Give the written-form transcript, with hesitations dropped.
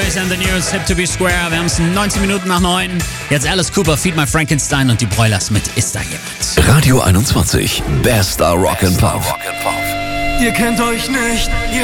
Boys and the News, Hip to be Square. Wir haben es 19 Minuten nach 9. Jetzt Alice Cooper, Feed My Frankenstein und die Broilers mit Ist da jemand? Radio 21, bester Rock'n'Pop. Ihr kennt euch nicht.